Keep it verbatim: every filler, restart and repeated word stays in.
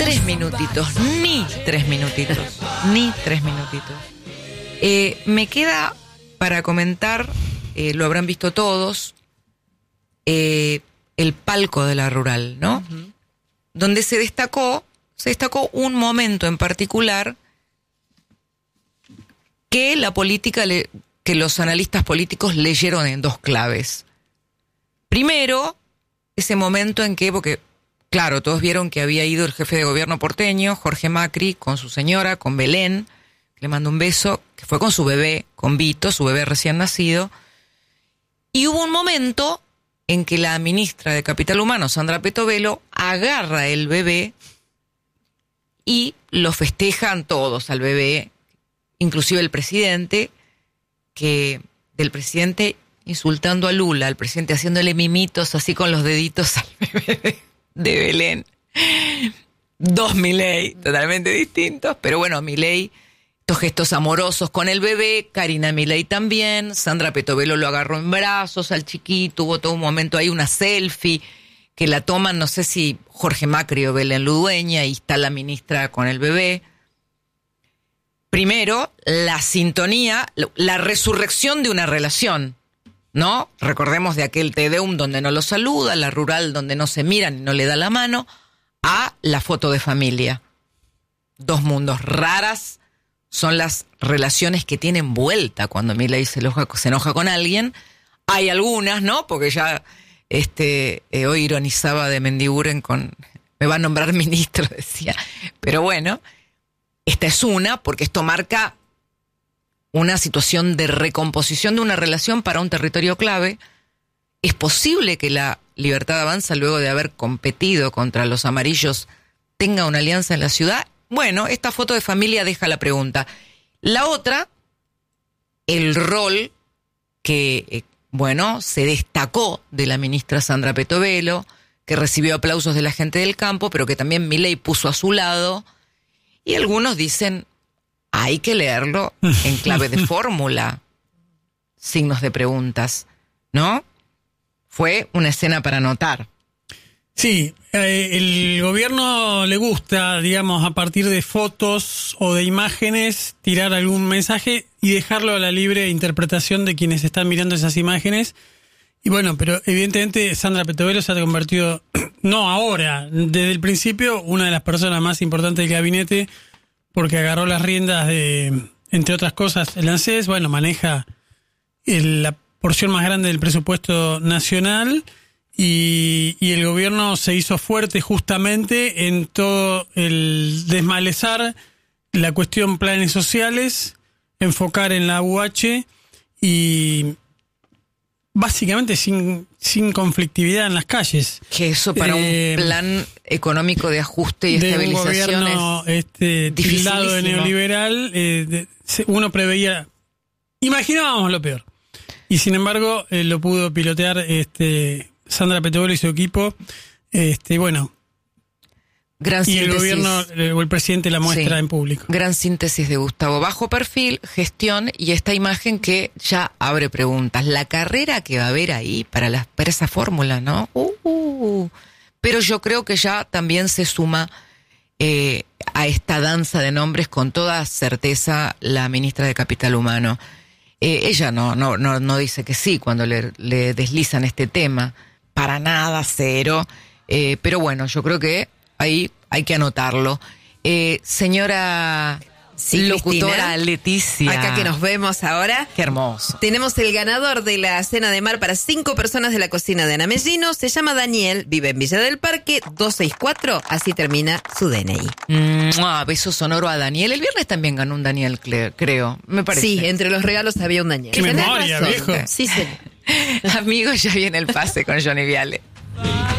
tres minutitos, ni tres minutitos, ni tres minutitos. Eh, me queda para comentar, eh, lo habrán visto todos, eh, el palco de la rural, ¿no? Uh-huh. Donde se destacó, se destacó un momento en particular que la política, le, que los analistas políticos leyeron en dos claves. Primero, ese momento en que, porque claro, todos vieron que había ido el jefe de gobierno porteño, Jorge Macri, con su señora, con Belén, le mando un beso, que fue con su bebé, con Vito, su bebé recién nacido. Y hubo un momento en que la ministra de Capital Humano, Sandra Petovelo, agarra el bebé y lo festejan todos al bebé, inclusive el presidente, que del presidente insultando a Lula, al presidente haciéndole mimitos así con los deditos al bebé de Belén. Dos Milei, totalmente distintos, pero bueno, Milei, estos gestos amorosos con el bebé, Karina Milei también, Sandra Petovelo lo agarró en brazos al chiquito, hubo todo un momento ahí, una selfie, que la toman, no sé si Jorge Macri o Belén Ludueña, y está la ministra con el bebé. Primero, la sintonía, la resurrección de una relación, ¿no? Recordemos de aquel Te Deum donde no lo saluda, la rural donde no se miran y no le da la mano, a la foto de familia. Dos mundos raras son las relaciones que tienen vuelta cuando Milei se enoja, se enoja con alguien. Hay algunas, ¿no? Porque ya este eh, hoy ironizaba de Mendiguren con... Me va a nombrar ministro, decía. Pero bueno, esta es una, porque esto marca una situación de recomposición de una relación para un territorio clave. ¿Es posible que la Libertad Avanza, luego de haber competido contra los amarillos, tenga una alianza en la ciudad? Bueno, esta foto de familia deja la pregunta. La otra, el rol que, eh, bueno, se destacó de la ministra Sandra Petovelo, que recibió aplausos de la gente del campo, pero que también Milei puso a su lado. Y algunos dicen, hay que leerlo en clave de fórmula, signos de preguntas, ¿no? Fue una escena para anotar. Sí, eh, el gobierno le gusta, digamos, a partir de fotos o de imágenes, tirar algún mensaje y dejarlo a la libre interpretación de quienes están mirando esas imágenes. Y bueno, pero evidentemente Sandra Petovelo se ha convertido, no ahora, desde el principio, una de las personas más importantes del gabinete, porque agarró las riendas de, entre otras cosas, el ANSES, bueno, maneja el, la porción más grande del presupuesto nacional. Y, y el gobierno se hizo fuerte justamente en todo el desmalezar la cuestión planes sociales, enfocar en la U H y básicamente sin, sin conflictividad en las calles. Que eso para eh, un plan económico de ajuste y de estabilización un gobierno es este, tildado de neoliberal, eh, de, se, uno preveía, imaginábamos lo peor. Y sin embargo eh, lo pudo pilotear este Sandra Petovelo y su equipo, este bueno, gran y síntesis. El gobierno o el presidente la muestra sí, en público. Gran síntesis de Gustavo. Bajo perfil, gestión y esta imagen que ya abre preguntas. La carrera que va a haber ahí para, la, para esa fórmula, ¿no? Uh, uh. Pero yo creo que ya también se suma eh, a esta danza de nombres con toda certeza la ministra de Capital Humano. Eh, ella no, no, no, no dice que sí cuando le, le deslizan este tema. Para nada, cero. Eh, pero bueno, yo creo que ahí hay que anotarlo. Eh, señora sí, locutora Cristina, Leticia. acá que nos vemos ahora. Qué hermoso. Tenemos el ganador de la cena de mar para cinco personas de la cocina de Ana Mellino. Se llama Daniel, vive en Villa del Parque, dos seis cuatro, así termina su D N I. Mm, beso sonoro a Daniel. El viernes también ganó un Daniel, creo, me parece. Sí, entre los regalos había un Daniel. ¡Qué memoria, viejo! Sí, sí. Amigos, ya viene el pase con Johnny Viale.